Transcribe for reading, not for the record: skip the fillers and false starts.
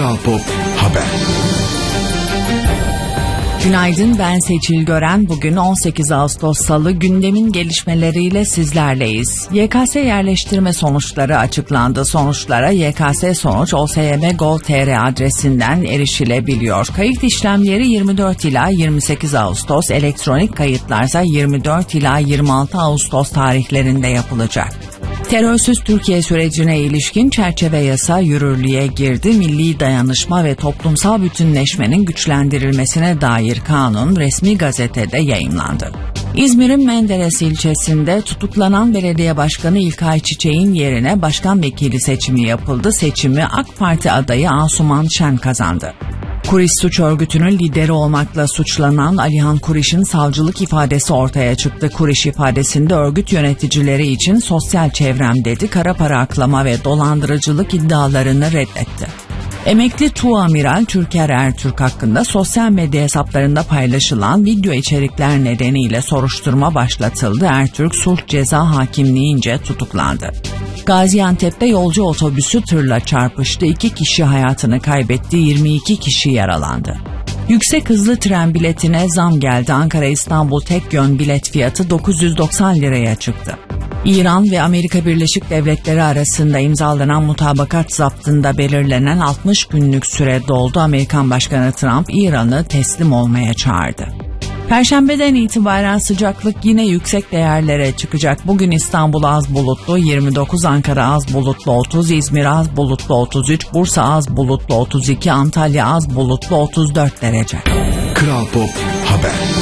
Kral Pop Haber. Günaydın, ben Seçil Gören. Bugün 18 Ağustos Salı, gündemin gelişmeleriyle sizlerleyiz. YKS yerleştirme sonuçları açıklandı. Sonuçlara YKS-Sonuç.OSYM.gov.tr adresinden erişilebiliyor. Kayıt işlemleri 24 ila 28 Ağustos, elektronik kayıtlarsa 24 ila 26 Ağustos tarihlerinde yapılacak. Terörsüz Türkiye sürecine ilişkin çerçeve yasa yürürlüğe girdi. Milli dayanışma ve toplumsal bütünleşmenin güçlendirilmesine dair kanun resmi gazetede yayımlandı. İzmir'in Menderes ilçesinde tutuklanan belediye başkanı İlkay Çiçek'in yerine başkan vekili seçimi yapıldı. Seçimi AK Parti adayı Asuman Şen kazandı. Kuriş suç örgütünün lideri olmakla suçlanan Alihan Kuriş'in savcılık ifadesi ortaya çıktı. Kuriş ifadesinde örgüt yöneticileri için sosyal çevrem dedi, kara para aklama ve dolandırıcılık iddialarını reddetti. Emekli Tuğamiral Türker Ertürk hakkında sosyal medya hesaplarında paylaşılan video içerikler nedeniyle soruşturma başlatıldı. Ertürk sulh ceza hakimliğince tutuklandı. Gaziantep'te yolcu otobüsü tırla çarpıştı. 2 kişi hayatını kaybetti, 22 kişi yaralandı. Yüksek hızlı tren biletine zam geldi. Ankara-İstanbul tek yön bilet fiyatı 990 liraya çıktı. İran ve Amerika Birleşik Devletleri arasında imzalanan mutabakat zaptında belirlenen 60 günlük süre doldu. Amerikan Başkanı Trump İran'ı teslim olmaya çağırdı. Perşembeden itibaren sıcaklık yine yüksek değerlere çıkacak. Bugün İstanbul az bulutlu 29, Ankara az bulutlu 30, İzmir az bulutlu 33, Bursa az bulutlu 32, Antalya az bulutlu 34 derece. Kral Pop Haber.